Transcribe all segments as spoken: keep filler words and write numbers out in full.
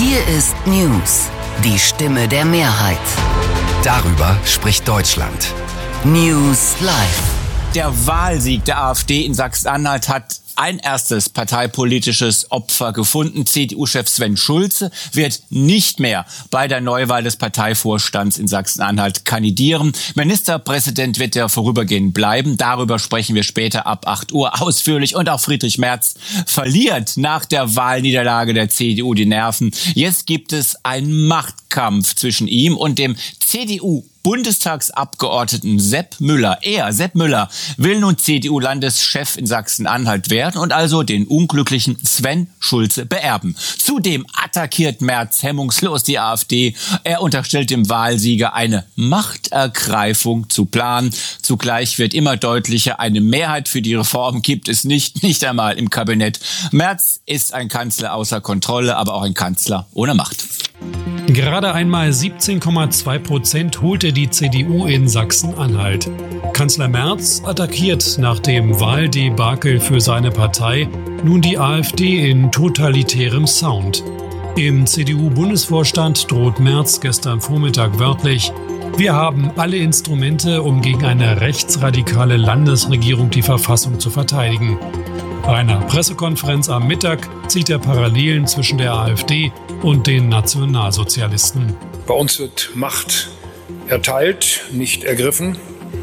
Hier ist News, die Stimme der Mehrheit. Darüber spricht Deutschland. News Live. Der Wahlsieg der AfD in Sachsen-Anhalt hat ein erstes parteipolitisches Opfer gefunden. C D U-Chef Sven Schulze wird nicht mehr bei der Neuwahl des Parteivorstands in Sachsen-Anhalt kandidieren. Ministerpräsident wird er vorübergehend bleiben. Darüber sprechen wir später ab acht Uhr ausführlich. Und auch Friedrich Merz verliert nach der Wahlniederlage der C D U die Nerven. Jetzt gibt es einen Machtkampf zwischen ihm und dem C D U Bundestagsabgeordneten Sepp Müller. Er, Sepp Müller, will nun C D U-Landeschef in Sachsen-Anhalt werden und also den unglücklichen Sven Schulze beerben. Zudem attackiert Merz hemmungslos die AfD. Er unterstellt dem Wahlsieger eine Machtergreifung zu planen. Zugleich wird immer deutlicher, eine Mehrheit für die Reform gibt es nicht, nicht einmal im Kabinett. Merz ist ein Kanzler außer Kontrolle, aber auch ein Kanzler ohne Macht. Gerade einmal siebzehn Komma zwei Prozent holte die C D U in Sachsen-Anhalt. Kanzler Merz attackiert nach dem Wahldebakel für seine Partei nun die AfD in totalitärem Sound. Im C D U-Bundesvorstand droht Merz gestern Vormittag wörtlich: Wir haben alle Instrumente, um gegen eine rechtsradikale Landesregierung die Verfassung zu verteidigen. Bei einer Pressekonferenz am Mittag zieht er Parallelen zwischen der AfD und den Nationalsozialisten. Bei uns wird Macht erteilt, nicht ergriffen.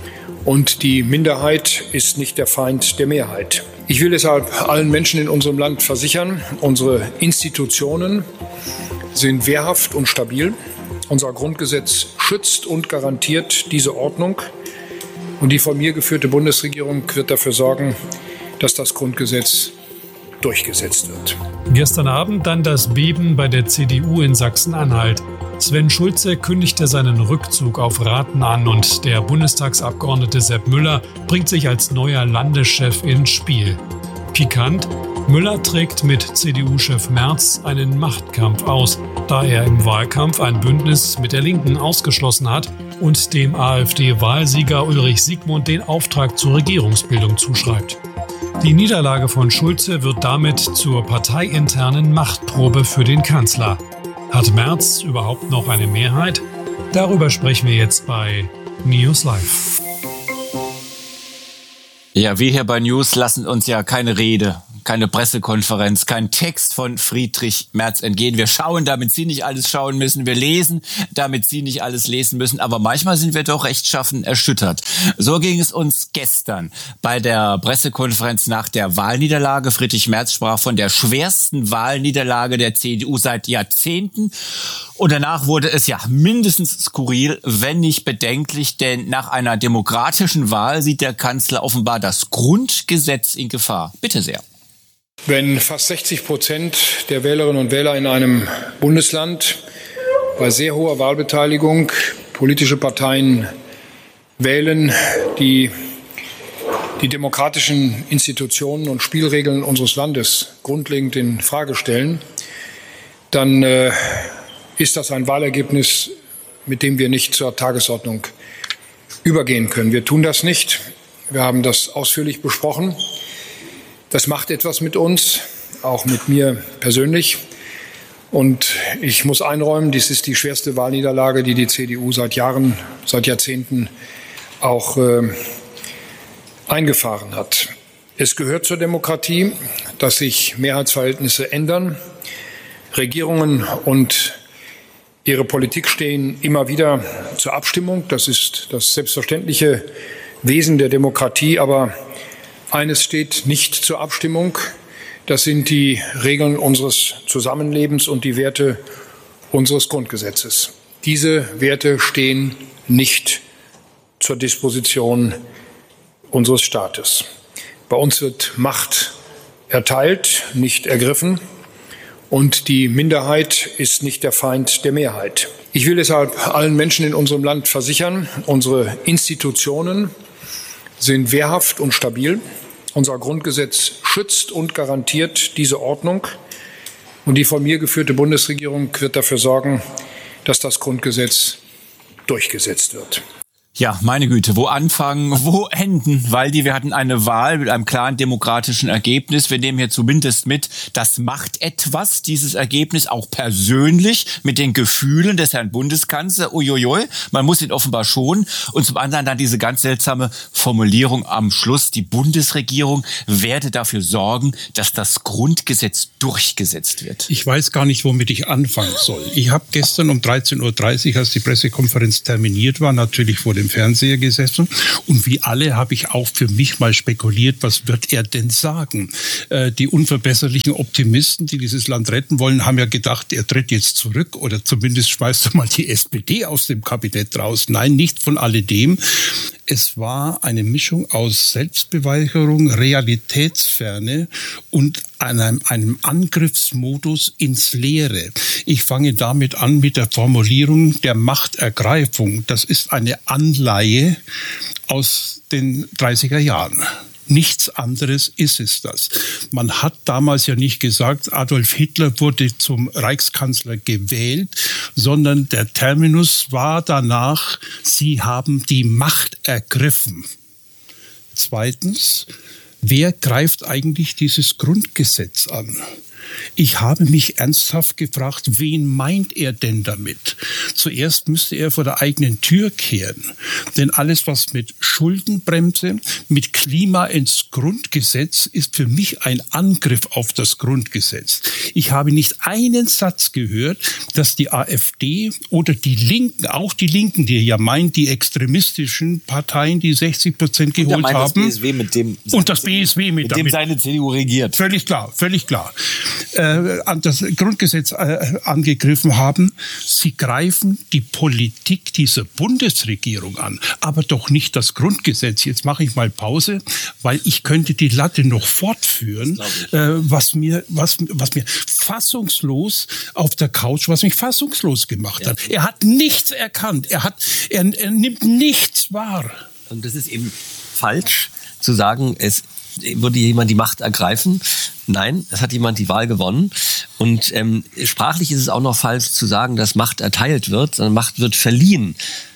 Und die Minderheit ist nicht der Feind der Mehrheit. Ich will deshalb allen Menschen in unserem Land versichern, unsere Institutionen sind wehrhaft und stabil. Unser Grundgesetz schützt und garantiert diese Ordnung. Und die von mir geführte Bundesregierung wird dafür sorgen, dass das Grundgesetz durchgesetzt wird. Gestern Abend dann das Beben bei der C D U in Sachsen-Anhalt. Sven Schulze kündigte seinen Rückzug auf Raten an und der Bundestagsabgeordnete Sepp Müller bringt sich als neuer Landeschef ins Spiel. Pikant: Müller trägt mit C D U-Chef Merz einen Machtkampf aus, da er im Wahlkampf ein Bündnis mit der Linken ausgeschlossen hat und dem AfD-Wahlsieger Ulrich Siegmund den Auftrag zur Regierungsbildung zuschreibt. Die Niederlage von Schulze wird damit zur parteiinternen Machtprobe für den Kanzler. Hat Merz überhaupt noch eine Mehrheit? Darüber sprechen wir jetzt bei News Live. Ja, wir hier bei News lassen uns ja keine Rede, keine Pressekonferenz, kein Text von Friedrich Merz entgehen. Wir schauen, damit Sie nicht alles schauen müssen. Wir lesen, damit Sie nicht alles lesen müssen. Aber manchmal sind wir doch rechtschaffen erschüttert. So ging es uns gestern bei der Pressekonferenz nach der Wahlniederlage. Friedrich Merz sprach von der schwersten Wahlniederlage der C D U seit Jahrzehnten. Und danach wurde es ja mindestens skurril, wenn nicht bedenklich. Denn nach einer demokratischen Wahl sieht der Kanzler offenbar das Grundgesetz in Gefahr. Bitte sehr. Wenn fast sechzig Prozent der Wählerinnen und Wähler in einem Bundesland bei sehr hoher Wahlbeteiligung politische Parteien wählen, die die demokratischen Institutionen und Spielregeln unseres Landes grundlegend in Frage stellen, dann äh, ist das ein Wahlergebnis, mit dem wir nicht zur Tagesordnung übergehen können. Wir tun das nicht. Wir haben das ausführlich besprochen. Das macht etwas mit uns, auch mit mir persönlich. Und ich muss einräumen, dies ist die schwerste Wahlniederlage, die die C D U seit Jahren, seit Jahrzehnten auch äh, eingefahren hat. Es gehört zur Demokratie, dass sich Mehrheitsverhältnisse ändern. Regierungen und ihre Politik stehen immer wieder zur Abstimmung. Das ist das selbstverständliche Wesen der Demokratie. Aber eines steht nicht zur Abstimmung. Das sind die Regeln unseres Zusammenlebens und die Werte unseres Grundgesetzes. Diese Werte stehen nicht zur Disposition unseres Staates. Bei uns wird Macht erteilt, nicht ergriffen. Und die Minderheit ist nicht der Feind der Mehrheit. Ich will deshalb allen Menschen in unserem Land versichern, unsere Institutionen sind wehrhaft und stabil. Unser Grundgesetz schützt und garantiert diese Ordnung. Und die von mir geführte Bundesregierung wird dafür sorgen, dass das Grundgesetz durchgesetzt wird. Ja, meine Güte, wo anfangen, wo enden? Weil die, wir hatten eine Wahl mit einem klaren demokratischen Ergebnis. Wir nehmen hier zumindest mit, das macht etwas, dieses Ergebnis, auch persönlich mit den Gefühlen des Herrn Bundeskanzlers. Uiuiui, man muss ihn offenbar schonen. Und zum anderen dann diese ganz seltsame Formulierung am Schluss, die Bundesregierung werde dafür sorgen, dass das Grundgesetz durchgesetzt wird. Ich weiß gar nicht, womit ich anfangen soll. Ich habe gestern um dreizehn Uhr dreißig, als die Pressekonferenz terminiert war, natürlich vor dem Fernseher gesessen und wie alle habe ich auch für mich mal spekuliert, was wird er denn sagen? Äh, die unverbesserlichen Optimisten, die dieses Land retten wollen, haben ja gedacht, er tritt jetzt zurück oder zumindest schmeißt er mal die S P D aus dem Kabinett raus. Nein, nicht von alledem. Es war eine Mischung aus Selbstbeweigerung, Realitätsferne und einem, einem Angriffsmodus ins Leere. Ich fange damit an mit der Formulierung der Machtergreifung. Das ist eine Anleihe aus den dreißiger Jahren. Nichts anderes ist es das. Man hat damals ja nicht gesagt, Adolf Hitler wurde zum Reichskanzler gewählt, sondern der Terminus war danach, Sie haben die Macht ergriffen. Zweitens, wer greift eigentlich dieses Grundgesetz an? Ich habe mich ernsthaft gefragt, wen meint er denn damit? Zuerst müsste er vor der eigenen Tür kehren. Denn alles, was mit Schuldenbremse, mit Klima ins Grundgesetz, ist für mich ein Angriff auf das Grundgesetz. Ich habe nicht einen Satz gehört, dass die AfD oder die Linken, auch die Linken, die ja meint, die extremistischen Parteien, die sechzig Prozent geholt haben. Das B S W mit dem, und das B S W mit, mit dem seine C D U regiert. Völlig klar, völlig klar. Äh, an das Grundgesetz äh, angegriffen haben. Sie greifen die Politik dieser Bundesregierung an, aber doch nicht das Grundgesetz. Jetzt mache ich mal Pause, weil ich könnte die Latte noch fortführen, äh, was mir, was, was mir fassungslos auf der Couch, was mich fassungslos gemacht hat. Ja. Er hat nichts erkannt. Er hat, er, er nimmt nichts wahr. Und das ist eben falsch zu sagen, es würde jemand die Macht ergreifen. Nein, es hat jemand die Wahl gewonnen. Und ähm, sprachlich ist es auch noch falsch zu sagen, dass Macht erteilt wird, sondern Macht wird verliehen.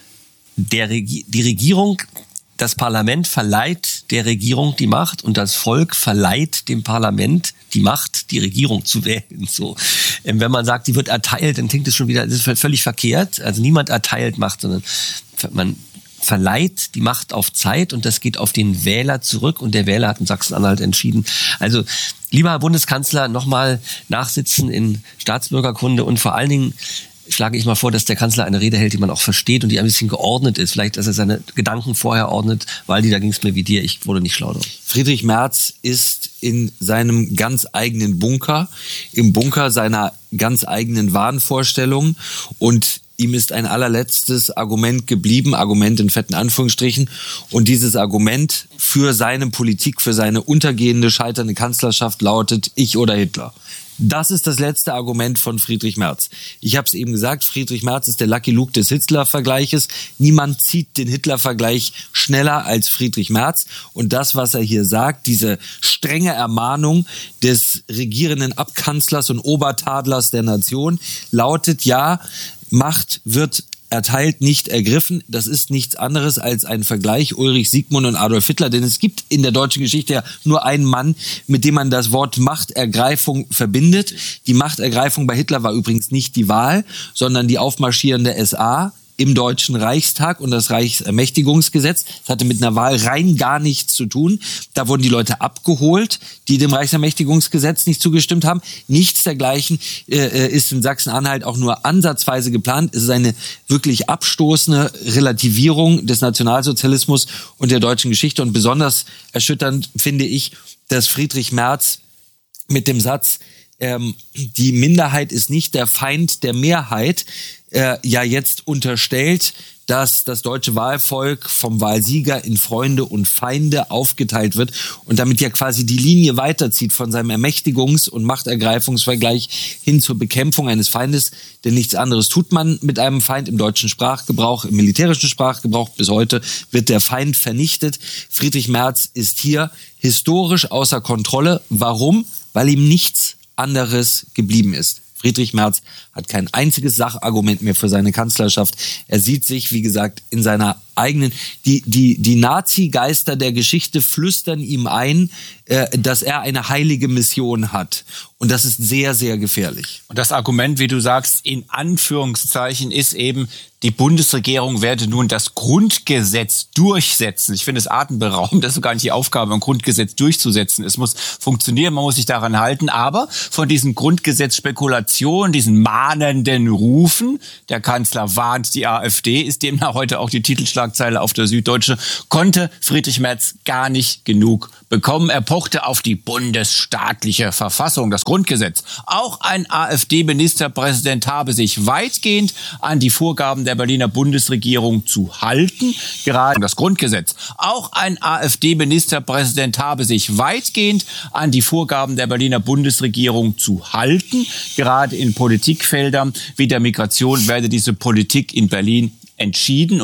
Der Regi- die Regierung, das Parlament verleiht der Regierung die Macht und das Volk verleiht dem Parlament die Macht, die Regierung zu wählen. So, ähm, wenn man sagt, die wird erteilt, dann klingt es schon wieder, das ist völlig verkehrt. Also niemand erteilt Macht, sondern man verleiht die Macht auf Zeit und das geht auf den Wähler zurück und der Wähler hat in Sachsen-Anhalt entschieden. Also, lieber Herr Bundeskanzler, nochmal nachsitzen in Staatsbürgerkunde und vor allen Dingen schlage ich mal vor, dass der Kanzler eine Rede hält, die man auch versteht und die ein bisschen geordnet ist. Vielleicht, dass er seine Gedanken vorher ordnet, weil die, da ging es mir wie dir, ich wurde nicht schlau drauf. Friedrich Merz ist in seinem ganz eigenen Bunker, im Bunker seiner ganz eigenen Wahnvorstellungen und ihm ist ein allerletztes Argument geblieben, Argument in fetten Anführungsstrichen. Und dieses Argument für seine Politik, für seine untergehende, scheiternde Kanzlerschaft lautet ich oder Hitler. Das ist das letzte Argument von Friedrich Merz. Ich habe es eben gesagt, Friedrich Merz ist der Lucky Luke des Hitler-Vergleiches. Niemand zieht den Hitler-Vergleich schneller als Friedrich Merz. Und das, was er hier sagt, diese strenge Ermahnung des regierenden Abkanzlers und Obertadlers der Nation, lautet ja, Macht wird erteilt, nicht ergriffen. Das ist nichts anderes als ein Vergleich Ulrich Siegmund und Adolf Hitler. Denn es gibt in der deutschen Geschichte ja nur einen Mann, mit dem man das Wort Machtergreifung verbindet. Die Machtergreifung bei Hitler war übrigens nicht die Wahl, sondern die aufmarschierende S A im Deutschen Reichstag und das Reichsermächtigungsgesetz. Das hatte mit einer Wahl rein gar nichts zu tun. Da wurden die Leute abgeholt, die dem Reichsermächtigungsgesetz nicht zugestimmt haben. Nichts dergleichen äh, ist in Sachsen-Anhalt auch nur ansatzweise geplant. Es ist eine wirklich abstoßende Relativierung des Nationalsozialismus und der deutschen Geschichte. Und besonders erschütternd finde ich, dass Friedrich Merz mit dem Satz, ähm, die Minderheit ist nicht der Feind der Mehrheit, äh, ja jetzt unterstellt, dass das deutsche Wahlvolk vom Wahlsieger in Freunde und Feinde aufgeteilt wird und damit ja quasi die Linie weiterzieht von seinem Ermächtigungs- und Machtergreifungsvergleich hin zur Bekämpfung eines Feindes. Denn nichts anderes tut man mit einem Feind im deutschen Sprachgebrauch, im militärischen Sprachgebrauch. Bis heute wird der Feind vernichtet. Friedrich Merz ist hier historisch außer Kontrolle. Warum? Weil ihm nichts anderes geblieben ist. Friedrich Merz hat kein einziges Sachargument mehr für seine Kanzlerschaft. Er sieht sich, wie gesagt, in seiner eigenen, die, die, die Nazi-Geister der Geschichte flüstern ihm ein, äh, dass er eine heilige Mission hat. Und das ist sehr, sehr gefährlich. Und das Argument, wie du sagst, in Anführungszeichen, ist eben, die Bundesregierung werde nun das Grundgesetz durchsetzen. Ich finde es atemberaubend, das ist gar nicht die Aufgabe, ein Grundgesetz durchzusetzen. Es muss funktionieren, man muss sich daran halten. Aber von diesen Grundgesetzspekulationen, diesen mahnenden Rufen, der Kanzler warnt die AfD, ist demnach heute auch die Titelschlagzeile auf der Süddeutsche, konnte Friedrich Merz gar nicht genug bekommen. Er pochte auf die bundesstaatliche Verfassung, das Grundgesetz. Auch ein AfD-Ministerpräsident habe sich weitgehend an die Vorgaben der Berliner Bundesregierung zu halten, gerade das Grundgesetz. Auch ein AfD-Ministerpräsident habe sich weitgehend an die Vorgaben der Berliner Bundesregierung zu halten, gerade in Politikfeldern wie der Migration werde diese Politik in Berlin entschieden.